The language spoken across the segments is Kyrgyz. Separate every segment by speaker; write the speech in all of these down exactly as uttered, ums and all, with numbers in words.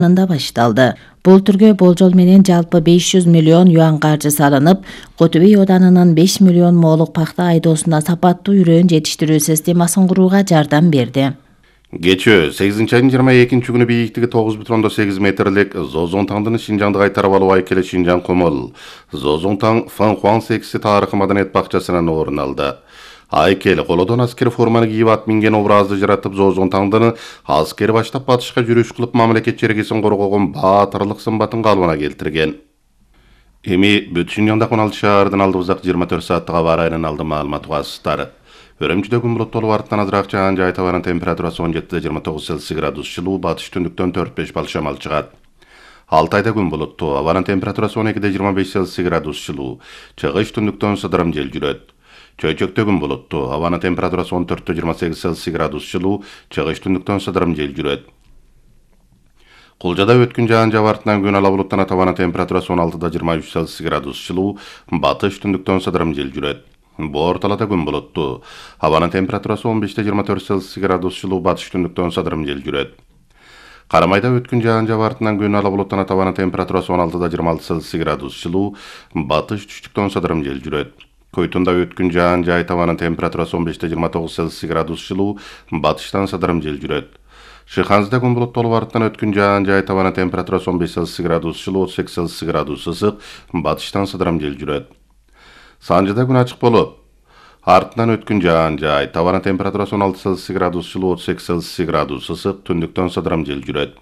Speaker 1: да башталды. Бул түргө болжол менен жалпы беш жүз миллион юан каржы салынып, Котубей оданынын беш миллион моолук пахта айдоосуна сапаттуу үрөөн жетиштирүү системасын курууга жардам берди.
Speaker 2: Кечээ сегизинчи айдын жыйырма экинчи күнү бийиктиги тогуз бүтүн ондон сегиз метрлик Зоозоңтаңдын Шинжаңды кайтарып алуу айкели Шинжаң Кумул Зоозоңтаң Фанхуан секси тарыхый маданият бакчасынан орун алды. Айкел колодон аскер форманы кийип ат минген образды жаратып Зоозоңтаңдын аскер баштап батышка жүрүш кылып мамлекет чергесин коргогон баатырлык сымбатын калыбына келтирген. Эми бүт Шинжаңдагы он алты шаардын алдыбыздагы жыйырма төрт сааттык аба ырайынын алды маалымат угасыздар. Өрөмчүдө күн булуттуу болуп артынан азыраак жаан жай табанын температурасы он жетиде жыйырма тогуз Цельсий градус жылуу, батыш түндүктөн төрт беш балл шамал чыгат. Алтайда күн булуттуу, абанын температурасы он экиде жыйырма беш Цельсий градус жылуу, чыгыш түндүктөн сыдырым жел жүрөт. Чөйчөктө күн булуттуу, абанын температурасы он төрттө жыйырма сегиз Цельсий градус жылуу, чыгыш түндүктөн сыдырым жел жүрөт. Кулжада өткүн жаан жаап артынан күн ала булуттан табанын температурасы он алтыда жыйырма үч Цельсий градус жылуу, батыш түндүктөн сыдырым жел жүрөт. Орталада күн булуттуу, абанын температурасы он беште жыйырма төрт Цельсий градус жылуу, батыш түндүктөн сыдырым жел жүрөт. Карамайда өткүн жаан жаап артынан күн ала булуттан табанын температурасы он алтыда жыйырма алты Цельсий градус жылуу, батыш түштүктөн сыдырым жел жүрөт. Койтунда өткүн жаан жай табанын температурасы он беште жыйырма тогуз Цельсий градус жылуу, батыштан сыдырым жел жүрөт. Шыханзда күн булуттуу болуп артынан өткүн жаан жай табанын температурасы он беш Цельсий градус жылуу, отуз эки Цельсий градус ысык, батыштан сыдырым жел жүрөт. Санжыда күн ачык болуп, артынан өткүн жаан жай, табанын температурасы он алты Цельсий градус жылуу, отуз эки Цельсий градус ысык, түндүктөн сыдырым жел жүрөт.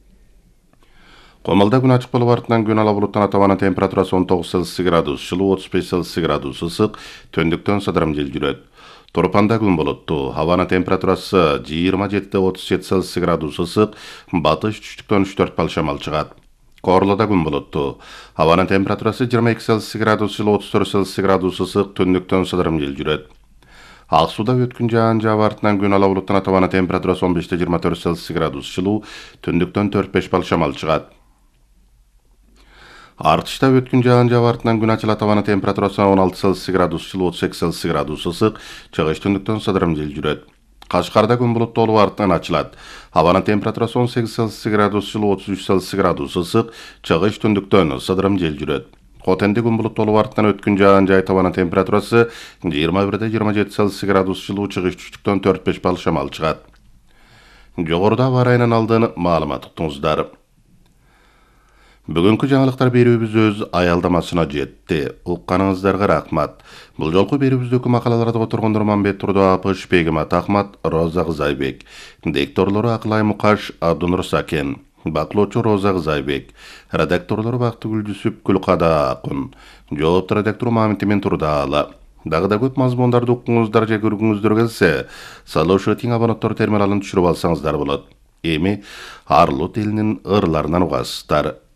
Speaker 2: Комалда күн ачык болуп, артынан күн ала булуттан табанын температурасы он тогуз Цельсий градус жылуу, отуз беш Цельсий градус ысык, түндүктөн сыдырым жел жүрөт. Торпанда күн булуттуу, абанын температурасы жыйырма жетиде отуз жети Цельсий градус ысык, батыш түштүктөн үч төрт балл шамал чыгат. Корлода күн булуттуу, абанын температурасы жыйырма эки Цельсий градус жылуу, отуз төрт Цельсий градус ысык, түндүктөн сыдырым жел жүрөт. Ак сууда өткүн жаан жаап артынан күн ала булуттан табанын температурасы он беште жыйырма төрт Цельсий градус жылуу, түндүктөн төрт беш балл шамал чыгат. Артышта өткүн жаан жаап артынан күн ачыла, табанын температурасы он алты Цельсий градус жылуу, отуз эки Цельсий градус ысык, чыгыш түндүктөн сыдырым жел жүрөт. Кашкарда күн булуттуу болуп артынан ачылат. Абанын температурасы он сегиз Цельсий градус жылуу, отуз үч Цельсий градус ысык, чыгыш түндүктөн сыдырым жел жүрөт. Хотенде күн булуттуу болуп артынан өткүн жаан жай, табанын температурасы жыйырма бирде жыйырма жети Цельсий градус жылуу, чыгыш түштүктөн төрт беш балл шамал чыгат. Жогоруда аба ырайынын алдын маалымат уктуңуздар. Бүгүнкү жаңылыктар берүүбүз өз аялдамасына жетти. Укканыңыздарга рахмат. Бул жолку берүүбүздөгү макалаларды которгондор Мамбет Турдуапыш, Бегимат Ахмат, Роза Кызайбек. Дикторлору Акылай Мукаш, Абдунур Сакен. Баклоочу Роза Кызайбек. Редакторлору Бактыгүл Жүсүп, Күлкада Акун. Жоопту редактору Мамитимен Турдаала. Дагы да көп мазмундарды укуңуздар же көргүңүздөр келсе, салошотиң абонаттар терминалын түшүрүп алсаңыздар болот. Эми Арлут элинин ырларынан угасыздар.